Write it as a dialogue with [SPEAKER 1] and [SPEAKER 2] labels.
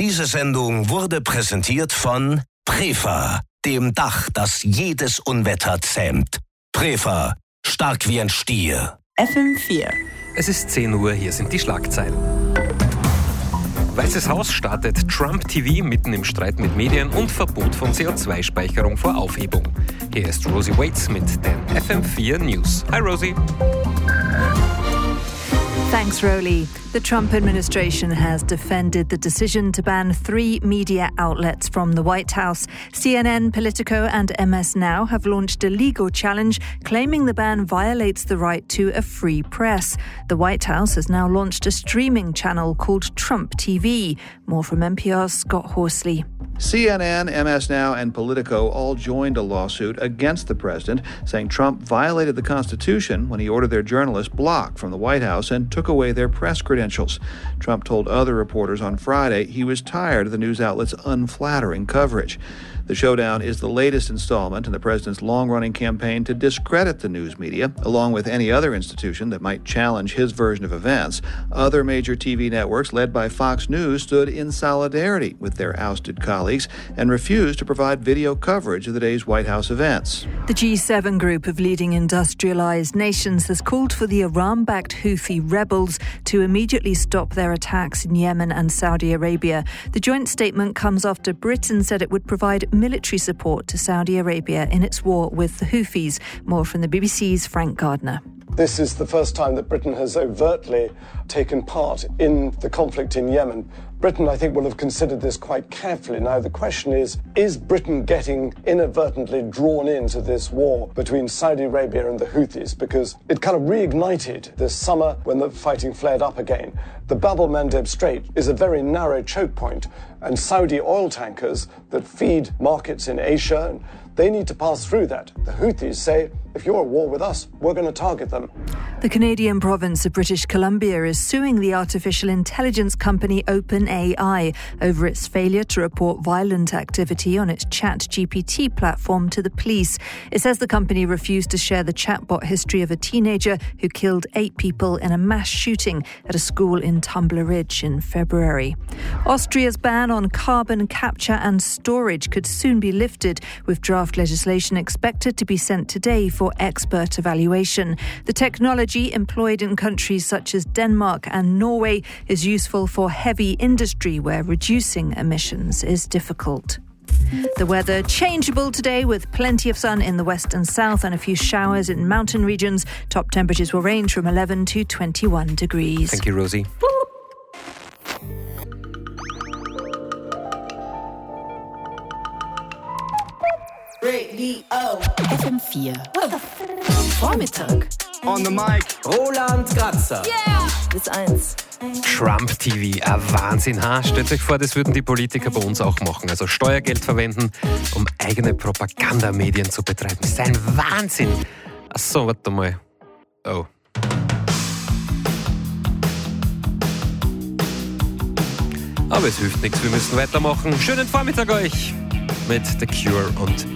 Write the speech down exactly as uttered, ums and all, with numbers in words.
[SPEAKER 1] Diese Sendung wurde präsentiert von Prefa, dem Dach, das jedes Unwetter zähmt. Prefa, stark wie ein Stier.
[SPEAKER 2] F M vier.
[SPEAKER 3] Es ist zehn Uhr, hier sind die Schlagzeilen. Weißes Haus startet Trump-T V mitten im Streit mit Medien und Verbot von C O zwei Speicherung vor Aufhebung. Hier ist Rosie Waits mit den F M vier News. Hi Rosie.
[SPEAKER 4] Thanks, Rowley. The Trump administration has defended the decision to ban three media outlets from the White House. C N N, Politico and M S Now have launched a legal challenge claiming the ban violates the right to a free press. The White House has now launched a streaming channel called Trump T V. More from N P R's Scott Horsley.
[SPEAKER 5] C N N, M S Now, and Politico all joined a lawsuit against the president, saying Trump violated the Constitution when he ordered their journalists blocked from the White House and took away their press credentials. Trump told other reporters on Friday he was tired of the news outlet's unflattering coverage. The showdown is the latest installment in the president's long-running campaign to discredit the news media, along with any other institution that might challenge his version of events. Other major T V networks, led by Fox News, stood in solidarity with their ousted colleagues and refused to provide video coverage of the day's White House events.
[SPEAKER 4] The G seven group of leading industrialized nations has called for the Iran-backed Houthi rebels to immediately stop their attacks in Yemen and Saudi Arabia. The joint statement comes after Britain said it would provide military support to Saudi Arabia in its war with the Houthis. More from the B B C's Frank Gardner.
[SPEAKER 6] This is the first time that Britain has overtly taken part in the conflict in Yemen. Britain, I think, will have considered this quite carefully. Now, the question is, is Britain getting inadvertently drawn into this war between Saudi Arabia and the Houthis? Because it kind of reignited this summer when the fighting flared up again. The Bab el-Mandeb Strait is a very narrow choke point, and Saudi oil tankers that feed markets in Asia, they need to pass through that. The Houthis say, if you're at war with us, we're going to target them.
[SPEAKER 4] The Canadian province of British Columbia is suing the artificial intelligence company OpenAI over its failure to report violent activity on its ChatGPT platform to the police. It says the company refused to share the chatbot history of a teenager who killed eight people in a mass shooting at a school in Tumbler Ridge in February. Austria's ban on carbon capture and storage could soon be lifted, with draft legislation expected to be sent today for expert evaluation. The technology employed in countries such as Denmark and Norway is useful for heavy industry where reducing emissions is difficult. The weather changeable today with plenty of sun in the west and south and a few showers in mountain regions. Top temperatures will range from eleven to twenty-one degrees.
[SPEAKER 3] Thank you, Rosie.
[SPEAKER 2] Radio F M vier. Vormittag.
[SPEAKER 7] On the mic.
[SPEAKER 8] Roland Kratzer.
[SPEAKER 2] Yeah. Bis eins.
[SPEAKER 3] Trump-T V, ein Wahnsinn, ha? Stellt euch vor, das würden die Politiker bei uns auch machen. Also Steuergeld verwenden, um eigene Propagandamedien zu betreiben. Das ist ein Wahnsinn. Ach so, warte mal. Oh. Aber es hilft nichts, wir müssen weitermachen. Schönen Vormittag euch mit The Cure und